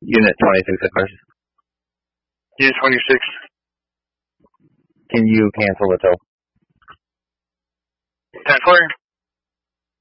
Unit 26 cars. Unit 26. Can you cancel the tow? 10-4.